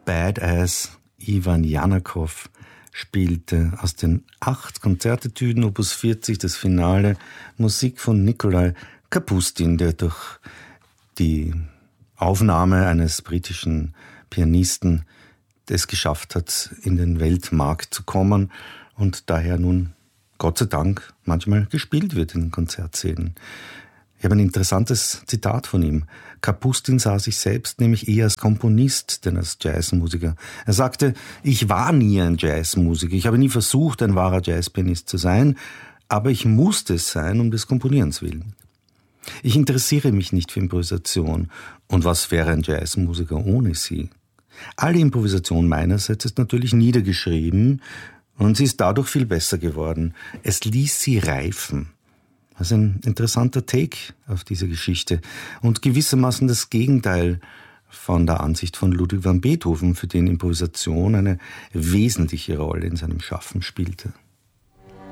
Badass Ivan Janakow spielte aus den 8 Konzertetüden Opus 40 das Finale, Musik von Nikolai Kapustin, der durch die Aufnahme eines britischen Pianisten es geschafft hat, in den Weltmarkt zu kommen und daher nun, Gott sei Dank, manchmal gespielt wird in Konzertsälen. Ich habe ein interessantes Zitat von ihm. Kapustin sah sich selbst nämlich eher als Komponist, denn als Jazzmusiker. Er sagte, ich war nie ein Jazzmusiker, ich habe nie versucht, ein wahrer Jazzpianist zu sein, aber ich musste es sein, um des Komponierens willen. Ich interessiere mich nicht für Improvisation. Und was wäre ein Jazzmusiker ohne sie? Alle Improvisation meinerseits ist natürlich niedergeschrieben und sie ist dadurch viel besser geworden. Es ließ sie reifen. Das ist ein interessanter Take auf diese Geschichte und gewissermaßen das Gegenteil von der Ansicht von Ludwig van Beethoven, für den Improvisation eine wesentliche Rolle in seinem Schaffen spielte.